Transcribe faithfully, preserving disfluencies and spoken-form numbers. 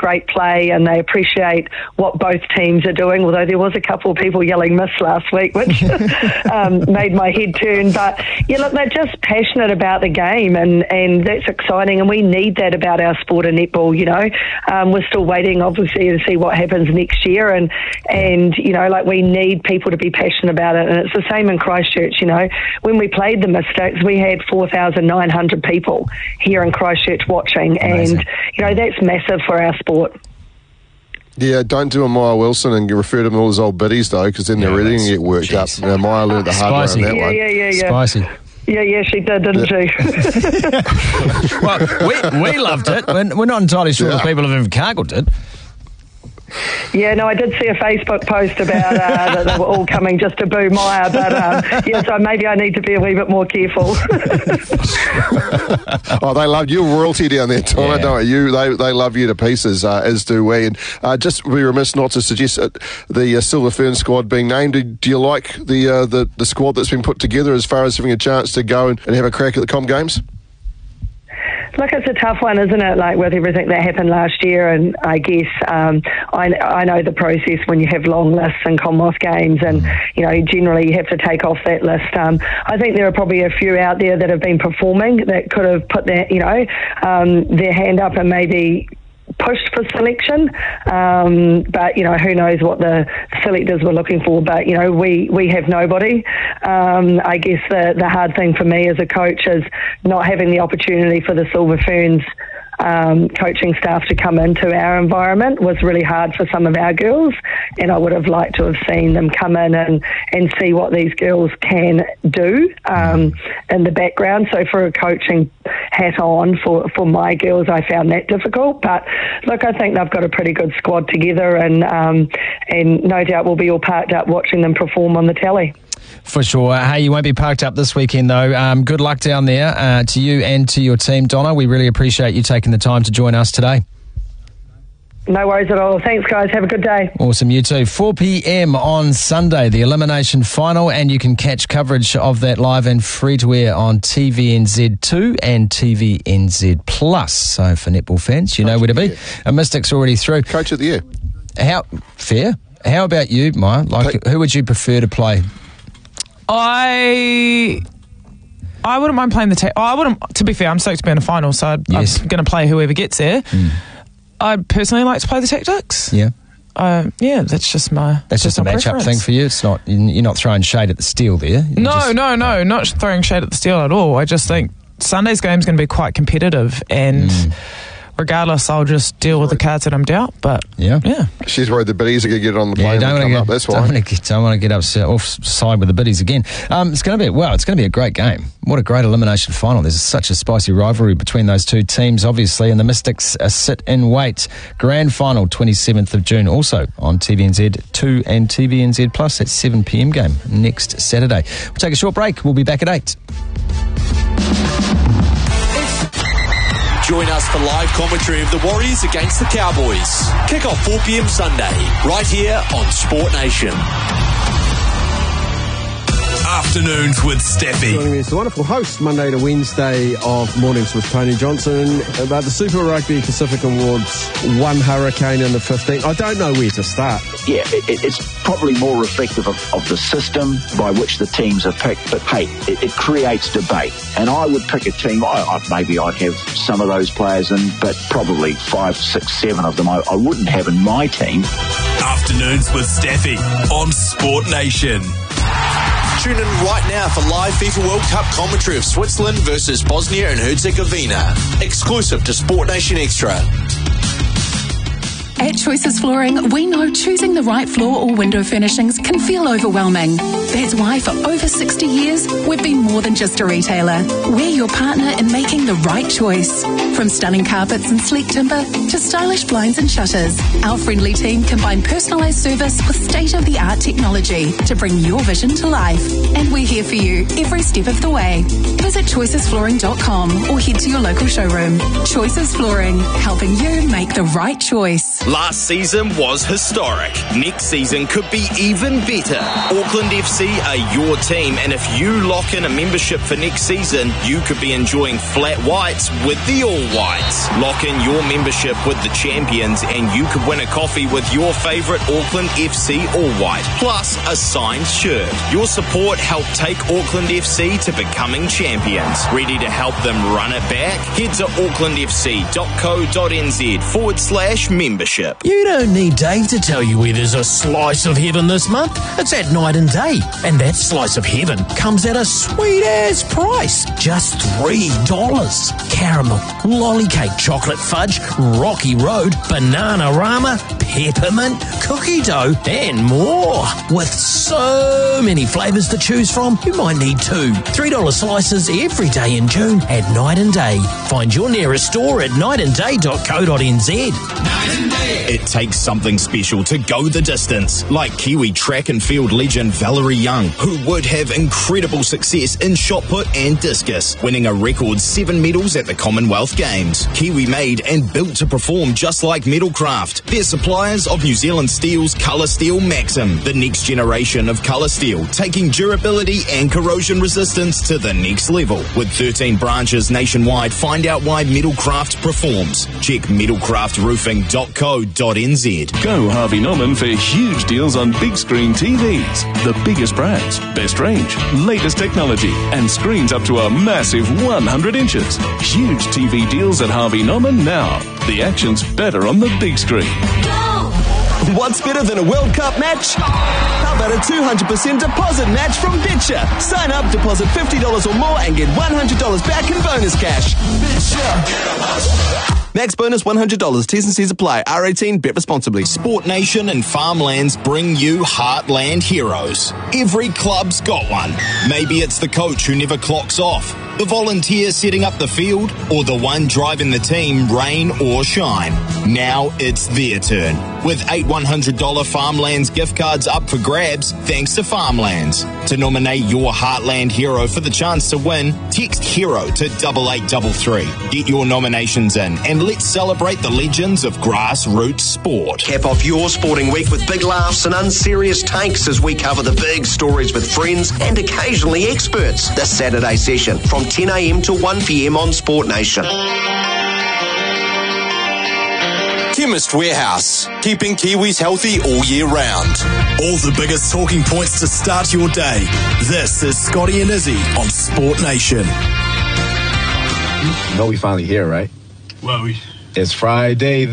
great play and they appreciate what both teams are doing, although there was a couple of people yelling miss last week, which um, made my head turn. But, yeah, look, they're just passionate about the game, and, and that's exciting, and we need that about our sport of netball, you know. Um, we're still waiting, obviously, to see what happens next year, and, and, you know, like, we need people to be passionate about it, and it's the same in Christchurch, you know. When we played the Mystics, we had four thousand nine hundred people here in Christchurch watching. Amazing. And, you know, that's massive for our sport. Yeah, don't do a Maya Wilson and you refer to them all as old biddies, though, because then yeah, they're really going to get worked geez. up. You know, Maya learned the hard way on that yeah, one. Yeah, yeah, yeah. Spicy. Yeah, yeah, she did, didn't yeah. she? Well, we, we loved it. We're, we're not entirely sure yeah. the people of Invercargill did. Yeah, no, I did see a Facebook post about uh, that they were all coming just to boo Maya, but um, yeah, so maybe I need to be a wee bit more careful. Oh, they love you, royalty down there, Donna, yeah. don't you? They they love you to pieces, uh, as do we. And uh, just be remiss not to suggest uh, the uh, Silver Fern squad being named. Do, do you like the, uh, the the squad that's been put together as far as having a chance to go and, and have a crack at the Com Games? Look, it's a tough one, isn't it, like with everything that happened last year, and I guess um, I, I know the process when you have long lists and Commonwealth Games, and, you know, generally you have to take off that list. Um, I think there are probably a few out there that have been performing that could have put their, you know, um, their hand up and maybe pushed for selection, um, but, you know, who knows what the selectors were looking for. But, you know, we, we have nobody. Um, I guess the, the hard thing for me as a coach is not having the opportunity for the Silver Ferns um, coaching staff to come into our environment was really hard for some of our girls, and I would have liked to have seen them come in and, and see what these girls can do um, in the background. So for a coaching hat on for, for my girls, I found that difficult. But look, I think they've got a pretty good squad together, and um, and no doubt we'll be all parked up watching them perform on the telly. For sure. Hey, you won't be parked up this weekend, though. Um, good luck down there uh, to you and to your team, Donna. We really appreciate you taking the time to join us today. No worries at all. Thanks, guys. Have a good day. Awesome. You too. four p.m. on Sunday, the elimination final, and you can catch coverage of that live and free to air on T V N Z two and T V N Z Plus. So for netball fans, you Coach know where to be. A Mystics already through. Coach of the year. How fair? How about you, Maya? Like, Take- who would you prefer to play? I I wouldn't mind playing the... Ta- oh, I wouldn't... To be fair, I'm stoked to be in a final, so I'd, yes. I'm going to play whoever gets there. Mm. I'd personally like to play the Tactics. Yeah. Uh, yeah, that's just my That's just, just a match-up thing for you. It's not... You're not throwing shade at the Steel there. You're no, just, no, no. Not throwing shade at the Steel at all. I just think Sunday's game's going to be quite competitive, and... Mm. Regardless, I'll just deal with the cards that I'm dealt. But yeah, yeah. She's worried the biddies are going to get on the plane yeah, and come get, up. That's why. Don't want to get, don't want to get upset offside with the biddies again. Um, it's going to be well. It's going to be a great game. What a great elimination final. There's such a spicy rivalry between those two teams, obviously, and the Mystics uh, sit in wait. Grand final, twenty-seventh of June, also on T V N Z two and T V N Z Plus at seven p.m. game next Saturday. We'll take a short break. We'll be back at eight. Join us for live commentary of the Warriors against the Cowboys. Kick off four p.m. Sunday, right here on Sport Nation. Afternoons with Steffi. Joining me is the wonderful host, Monday to Wednesday of Mornings with Tony Johnson, about the Super Rugby Pacific Awards, one hurricane in the fifteenth. I don't know where to start. Yeah, it, it's probably more reflective of, of the system by which the teams are picked, but hey, it, it creates debate. And I would pick a team, I, I, maybe I'd have some of those players in, but probably five, six, seven of them I, I wouldn't have in my team. Afternoons with Steffi on Sport Nation. Tune in right now for live FIFA World Cup commentary of Switzerland versus Bosnia and Herzegovina. Exclusive to Sport Nation Extra. At Choices Flooring, we know choosing the right floor or window furnishings can feel overwhelming. That's why for over sixty years, we've been more than just a retailer. We're your partner in making the right choice. From stunning carpets and sleek timber to stylish blinds and shutters, our friendly team combine personalised service with state-of-the-art technology to bring your vision to life. And we're here for you every step of the way. Visit choices flooring dot com or head to your local showroom. Choices Flooring, helping you make the right choice. Last Last season was historic. Next season could be even better. Auckland F C are your team, and if you lock in a membership for next season, you could be enjoying flat whites with the All Whites. Lock in your membership with the champions, and you could win a coffee with your favourite Auckland F C All White, plus a signed shirt. Your support helped take Auckland F C to becoming champions. Ready to help them run it back? Head to aucklandfc.co.nz forward slash membership. You don't need Dave to tell you where there's a slice of heaven this month. It's at Night and Day. And that slice of heaven comes at a sweet-ass price. Just three dollars. Caramel, lolly cake, chocolate fudge, Rocky Road, Banana-Rama, peppermint, cookie dough, and more. With so many flavours to choose from, you might need two. three dollar slices every day in June at Night and Day. Find your nearest store at night and day dot co dot n z. It takes something special to go the distance, like Kiwi track and field legend Valerie Young, who would have incredible success in shot put and discus, winning a record seven medals at the Commonwealth Games. Kiwi made and built to perform just like Metalcraft. They're suppliers of New Zealand Steel's Colour Steel Maxim, the next generation of colour steel, taking durability and corrosion resistance to the next level. With thirteen branches nationwide, find out why Metalcraft performs. Check metalcraft roofing dot co dot n z. Go Harvey Norman for huge deals on big screen T Vs. The biggest brands, best range, latest technology, and screens up to a massive one hundred inches. Huge T V deals at Harvey Norman now. The action's better on the big screen. What's better than a World Cup match? How about a two hundred percent deposit match from Bitcha? Sign up, deposit fifty dollars or more and get one hundred dollars back in bonus cash. Bitcha! Max bonus one hundred dollars. T's and C's apply. R eighteen. Bet responsibly. Sport Nation and Farmlands bring you Heartland Heroes. Every club's got one. Maybe it's the coach who never clocks off, the volunteer setting up the field, or the one driving the team rain or shine. Now it's their turn. With eight one hundred dollars Farmlands gift cards up for grabs, thanks to Farmlands. To nominate your Heartland hero for the chance to win, text HERO to double eight double three. Get your nominations in and let's celebrate the legends of grassroots sport. Cap off your sporting week with big laughs and unserious takes as we cover the big stories with friends and occasionally experts. This Saturday session from ten a m to one p m on Sport Nation. Chemist Warehouse, keeping Kiwis healthy all year round. All the biggest talking points to start your day. This is Scotty and Izzy on Sport Nation. You know we finally here, right? Well, we... It's Friday.